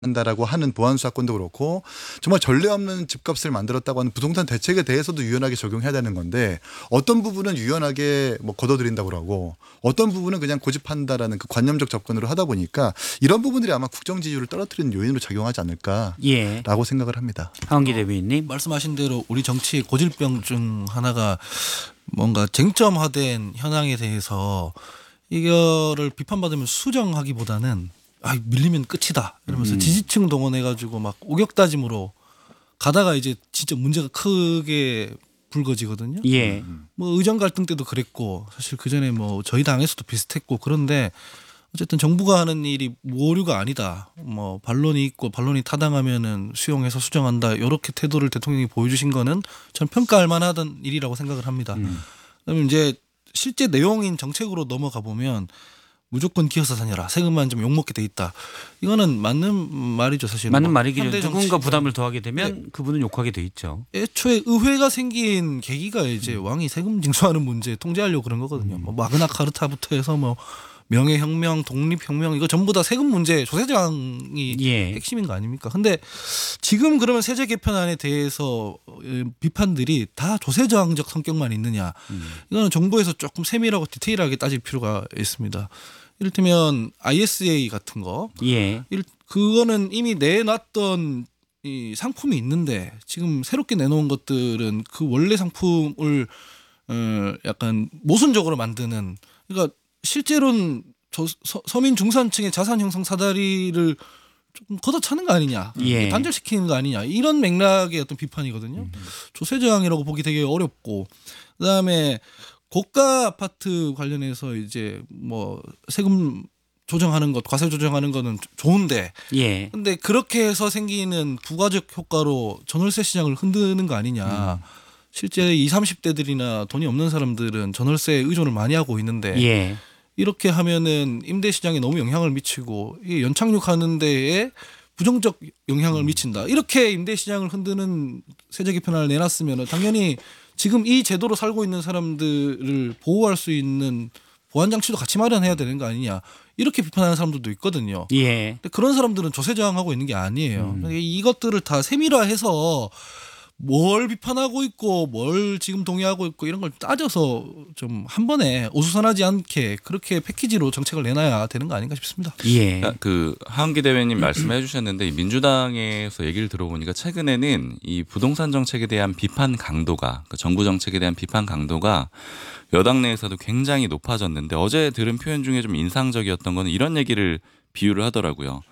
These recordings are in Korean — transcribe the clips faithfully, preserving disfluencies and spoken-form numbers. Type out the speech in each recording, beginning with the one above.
한다라고 하는 보안수 사건도 그렇고 정말 전례 없는 집값을 만들었다고 하는 부동산 대책에 대해서도 유연하게 적용해야 되는 건데 어떤 부분은 유연하게 뭐 걷어들인다고 그러고 어떤 부분은 그냥 고집한다라는 그 관념적 접근으로 하다 보니까 이런 부분들이 아마 국정 지지율을 떨어뜨리는 요인으로 작용하지 않을까라고 예. 생각을 합니다. 하은기 대변인님. 말씀하신 대로 우리 정치의 고질병 중 하나가 뭔가 쟁점화된 현황에 대해서 이거를 비판받으면 수정하기보다는 아, 밀리면 끝이다 이러면서 음. 지지층 동원해가지고 막 오격다짐으로 가다가 이제 진짜 문제가 크게 불거지거든요. 예. 뭐 의정 갈등 때도 그랬고 사실 그 전에 뭐 저희 당에서도 비슷했고 그런데 어쨌든 정부가 하는 일이 모류가 아니다. 뭐 반론이 있고 반론이 타당하면은 수용해서 수정한다. 이렇게 태도를 대통령이 보여주신 거는 전 평가할 만하던 일이라고 생각을 합니다. 음. 그러면 이제 실제 내용인 정책으로 넘어가 보면 무조건 기어서 다녀라. 세금만 좀 욕먹게 돼 있다. 이거는 맞는 말이죠. 사실 맞는 뭐 말이긴 현대 누군가 정치가 부담을 더하게 되면 네. 그분은 욕하게 돼 있죠. 애초에 의회가 생긴 계기가 이제 왕이 세금 징수하는 문제 통제하려고 그런 거거든요. 뭐 마그나 카르타부터 해서 뭐 명예혁명, 독립혁명 이거 전부 다 세금 문제 조세장이 예. 핵심인 거 아닙니까? 근데 지금 그러면 세제 개편안에 대해서 비판들이 다 조세저항적 성격만 있느냐? 음. 이거는 정부에서 조금 세밀하고 디테일하게 따질 필요가 있습니다. 이를테면 아이에스에이 같은 거, 예. 그거는 이미 내놨던 이 상품이 있는데 지금 새롭게 내놓은 것들은 그 원래 상품을 어 약간 모순적으로 만드는 그러니까 실제로는 저 서, 서민 중산층의 자산 형성 사다리를 조금 걷어차는 거 아니냐, 예. 단절시키는 거 아니냐 이런 맥락의 어떤 비판이거든요. 음. 조세 저항이라고 보기 되게 어렵고 그다음에 고가 아파트 관련해서 이제 뭐 세금 조정하는 것, 과세 조정하는 거는 좋은데, 예. 근데 그렇게 해서 생기는 부가적 효과로 전월세 시장을 흔드는 거 아니냐. 음. 실제 이십, 삼십 대들이나 돈이 없는 사람들은 전월세에 의존을 많이 하고 있는데 예. 이렇게 하면은 임대 시장에 너무 영향을 미치고 이게 연착륙하는 데에 부정적 영향을 미친다. 이렇게 임대 시장을 흔드는 세제 개편안을 내놨으면 당연히 지금 이 제도로 살고 있는 사람들을 보호할 수 있는 보안 장치도 같이 마련해야 되는 거 아니냐. 이렇게 비판하는 사람들도 있거든요. 예. 근데 그런 사람들은 조세 저항하고 있는 게 아니에요. 음. 이것들을 다 세밀화해서 뭘 비판하고 있고 뭘 지금 동의하고 있고 이런 걸 따져서 좀 한 번에 어수선하지 않게 그렇게 패키지로 정책을 내놔야 되는 거 아닌가 싶습니다. 예. 그 하은기 대변인 말씀해 주셨는데 이 민주당에서 얘기를 들어보니까 최근에는 이 부동산 정책에 대한 비판 강도가 그 정부 정책에 대한 비판 강도가 여당 내에서도 굉장히 높아졌는데 어제 들은 표현 중에 좀 인상적이었던 거는 이런 얘기를 비유를 하더라고요.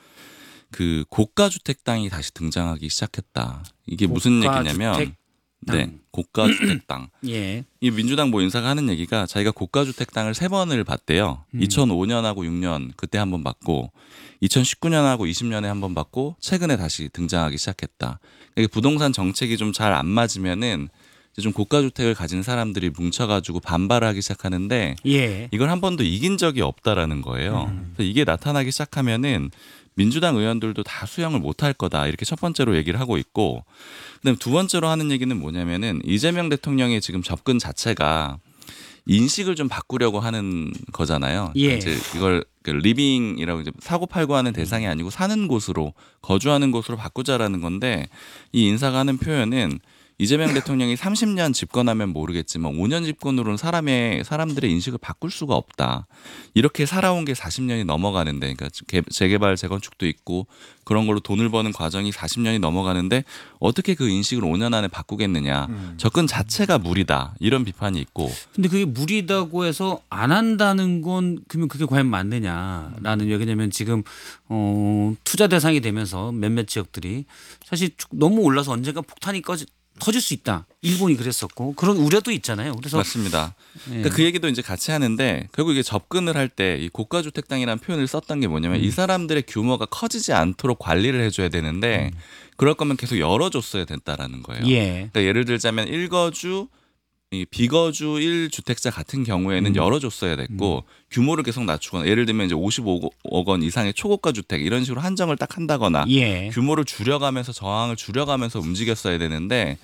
그 고가주택당이 다시 등장하기 시작했다. 이게 무슨 얘기냐면 고가주택당. 네, 고가주택당. 예. 이 민주당 모 인사가 하는 얘기가 자기가 고가주택당을 세 번을 봤대요. 음. 이천오 년하고 육 년 그때 한 번 받고 이천십구 년하고 이십 년에 한 번 받고 최근에 다시 등장하기 시작했다. 그러니까 부동산 정책이 좀 잘 안 맞으면은 이제 좀 고가주택을 가진 사람들이 뭉쳐가지고 반발하기 시작하는데 예. 이걸 한 번도 이긴 적이 없다라는 거예요. 음. 그래서 이게 나타나기 시작하면은 민주당 의원들도 다 수용을 못할 거다 이렇게 첫 번째로 얘기를 하고 있고, 그다음에 두 번째로 하는 얘기는 뭐냐면은 이재명 대통령의 지금 접근 자체가 인식을 좀 바꾸려고 하는 거잖아요. 예. 이제 이걸 그 리빙이라고 이제 사고 팔고 하는 대상이 아니고 사는 곳으로 거주하는 곳으로 바꾸자라는 건데 이 인사가 하는 표현은 이재명 대통령이 삼십 년 집권하면 모르겠지만 오 년 집권으로는 사람의 사람들의 인식을 바꿀 수가 없다. 이렇게 살아온 게 사십 년이 넘어가는데, 그러니까 재개발 재건축도 있고 그런 걸로 돈을 버는 과정이 사십 년이 넘어가는데 어떻게 그 인식을 오 년 안에 바꾸겠느냐. 음. 접근 자체가 무리다. 이런 비판이 있고. 근데 그게 무리다고 해서 안 한다는 건 그러면 그게 과연 맞느냐라는 왜냐면 지금 어, 투자 대상이 되면서 몇몇 지역들이 사실 너무 올라서 언젠가 폭탄이 꺼지 터질 수 있다. 일본이 그랬었고 그런 우려도 있잖아요. 그래서 맞습니다. 예. 그러니까 그 얘기도 이제 같이 하는데 결국 이게 접근을 할 때 이 고가주택당이라는 표현을 썼던 게 뭐냐면 음. 이 사람들의 규모가 커지지 않도록 관리를 해줘야 되는데 음. 그럴 거면 계속 열어줬어야 된다라는 거예요. 예. 그러니까 예를 들자면 일거주 이 비거주 일 주택자 같은 경우에는 음. 열어줬어야 됐고 규모를 계속 낮추거나 예를 들면 이제 오십오억 원 이상의 초고가 주택 이런 식으로 한정을 딱 한다거나 예. 규모를 줄여가면서 저항을 줄여가면서 움직였어야 되는데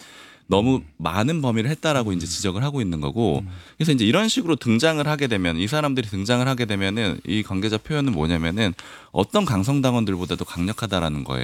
너무 많은 범위를 했다라고 이제 지적을 하고 있는 거고 그래서 이제 이런 식으로 등장을 하게 되면 이 사람들이 등장을 하게 되면은 이 관계자 표현은 뭐냐면은 어떤 강성당원들보다도 강력하다라는 거예요.